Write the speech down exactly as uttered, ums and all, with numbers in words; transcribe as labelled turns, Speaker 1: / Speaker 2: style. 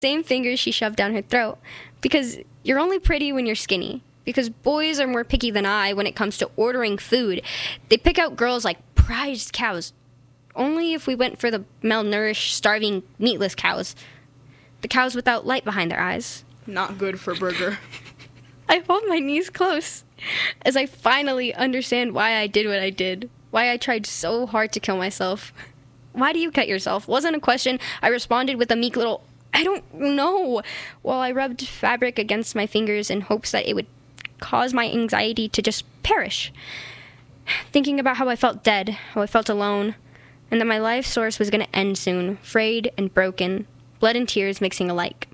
Speaker 1: Same fingers she shoved down her throat. Because you're only pretty when you're skinny. Because boys are more picky than I when it comes to ordering food. They pick out girls like prized cows. Only if we went for the malnourished, starving, meatless cows. The cows without light behind their eyes.
Speaker 2: Not good for Burger.
Speaker 1: I hold my knees close as I finally understand why I did what I did. Why I tried so hard to kill myself. Why do you cut yourself? Wasn't a question. I responded with a meek little, I don't know, while I rubbed fabric against my fingers in hopes that it would cause my anxiety to just perish. Thinking about how I felt dead, how I felt alone, and that my life source was going to end soon, frayed and broken, blood and tears mixing alike.